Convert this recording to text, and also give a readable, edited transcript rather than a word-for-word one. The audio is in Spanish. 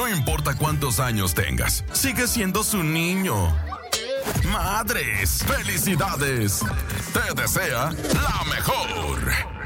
importa cuántos años tengas, sigue siendo su niño. Madres, felicidades. Te desea la mejor.